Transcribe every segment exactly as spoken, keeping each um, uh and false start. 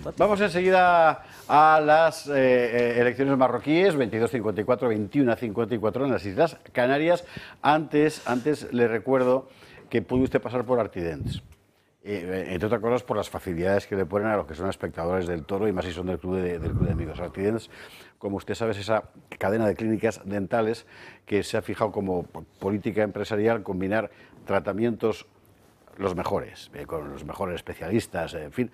Vamos enseguida a las eh, elecciones marroquíes, veintidós cincuenta y cuatro, veintiuno cincuenta y cuatro en las Islas Canarias. Antes, antes le recuerdo que puede usted pasar por Artidents. Eh, entre otras cosas por las facilidades que le ponen a los que son espectadores del Toro y más si son del Club de, del club de Amigos. Artidents, como usted sabe, es esa cadena de clínicas dentales que se ha fijado como política empresarial combinar tratamientos los mejores, eh, con los mejores especialistas, eh, en fin,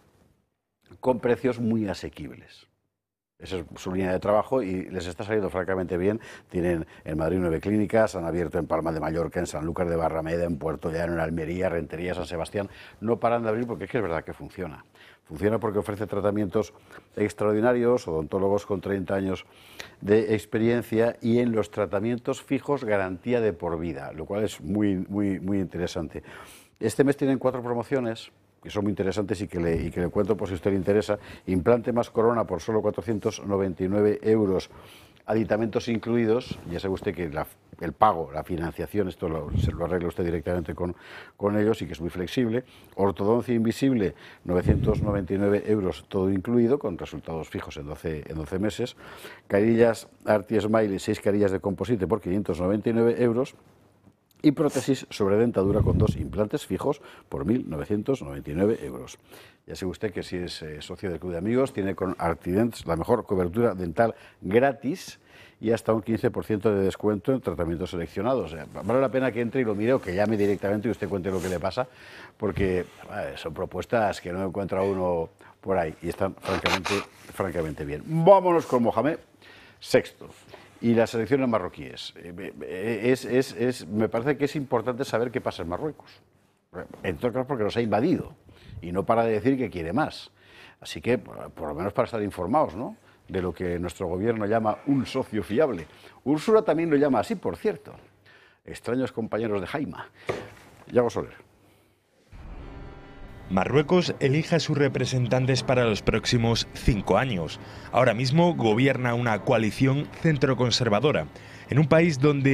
con precios muy asequibles. Esa es su línea de trabajo y les está saliendo francamente bien. Tienen en Madrid nueve clínicas, han abierto en Palma de Mallorca, en Sanlúcar de Barrameda, en Puerto Llano, en Almería, Rentería, San Sebastián. No paran de abrir porque es que es verdad que funciona. Funciona porque ofrece tratamientos extraordinarios, odontólogos con treinta años de experiencia y en los tratamientos fijos garantía de por vida, lo cual es muy, muy, muy interesante. Este mes tienen cuatro promociones que son muy interesantes y que, le, y que le cuento por si a usted le interesa. Implante más corona por solo cuatrocientos noventa y nueve euros, aditamentos incluidos. Ya sabe usted que la, el pago, la financiación, esto lo, se lo arregla usted directamente con, con ellos y que es muy flexible. Ortodoncia invisible, novecientos noventa y nueve euros, todo incluido, con resultados fijos en doce, en doce meses. Carillas Arti Smile, seis carillas de composite por quinientos noventa y nueve euros. Y prótesis sobre dentadura con dos implantes fijos por mil novecientos noventa y nueve euros. Ya sabe usted que si es eh, socio del Club de Amigos, tiene con Artidents la mejor cobertura dental gratis y hasta un quince por ciento de descuento en tratamientos seleccionados. O sea, vale la pena que entre y lo mire o que llame directamente y usted cuente lo que le pasa, porque eh, son propuestas que no encuentra uno por ahí y están francamente, francamente bien. Vámonos con Mohamed sexto. Y las elecciones marroquíes. Es, es, es, me parece que es importante saber qué pasa en Marruecos. En todo caso, porque los ha invadido y no para de decir que quiere más. Así que, por lo menos para estar informados, ¿no?, de lo que nuestro gobierno llama un socio fiable. Úrsula también lo llama así, por cierto. Extraños compañeros de Jaima. Yago Soler. Marruecos elige a sus representantes para los próximos cinco años. Ahora mismo gobierna una coalición centroconservadora, en un país donde